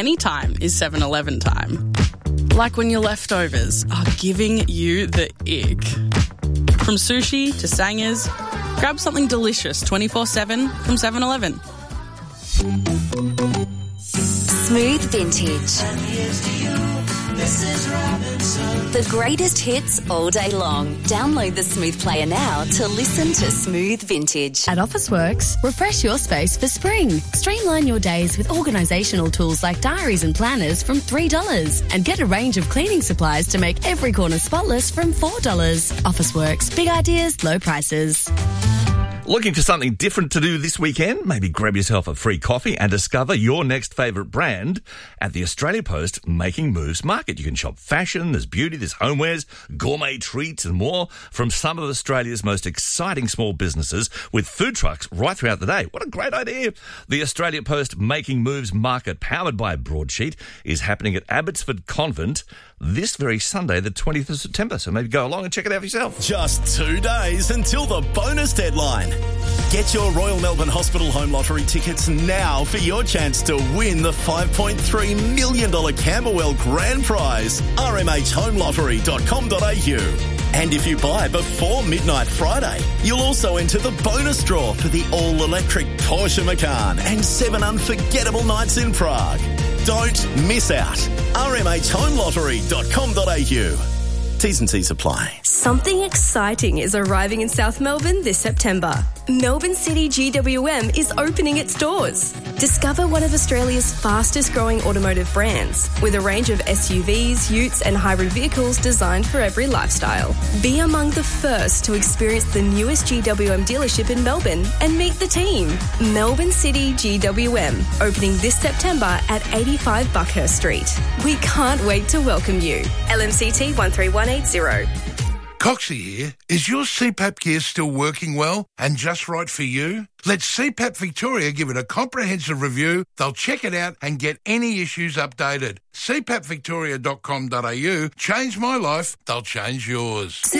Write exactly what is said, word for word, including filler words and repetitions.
any time is seven eleven time. Like when your leftovers are giving you the ick. From sushi to sangers, grab something delicious twenty-four seven from seven eleven. Smooth Vintage. The greatest hits all day long. Download the Smooth Player now to listen to Smooth Vintage. At Officeworks, refresh your space for spring. Streamline your days with organisational tools like diaries and planners from three dollars and get a range of cleaning supplies to make every corner spotless from four dollars. Officeworks, big ideas, low prices. Looking for something different to do this weekend? Maybe grab yourself a free coffee and discover your next favourite brand at the Australia Post Making Moves Market. You can shop fashion, there's beauty, there's homewares, gourmet treats and more from some of Australia's most exciting small businesses with food trucks right throughout the day. What a great idea. The Australia Post Making Moves Market, powered by Broadsheet, is happening at Abbotsford Convent this very Sunday, the twentieth of September. So maybe go along and check it out for yourself. Just two days until the bonus deadline. Get your Royal Melbourne Hospital Home Lottery tickets now for your chance to win the five point three million dollars Camberwell Grand Prize. r m h home lottery dot com dot a u. And if you buy before midnight Friday, you'll also enter the bonus draw for the all-electric Porsche Macan and seven unforgettable nights in Prague. Don't miss out. r m h home lottery dot com dot a u. T's and C's apply. Something exciting is arriving in South Melbourne this September. Melbourne City G W M is opening its doors. Discover one of Australia's fastest growing automotive brands with a range of S U Vs, utes and hybrid vehicles designed for every lifestyle. Be among the first to experience the newest G W M dealership in Melbourne and meet the team. Melbourne City G W M, opening this September at eighty-five Buckhurst Street. We can't wait to welcome you. L M C T one three one eight zero. Coxie here. Is your C PAP gear still working well and just right for you? Let C PAP Victoria give it a comprehensive review. They'll check it out and get any issues updated. c pap victoria dot com dot a u. Change my life, they'll change yours.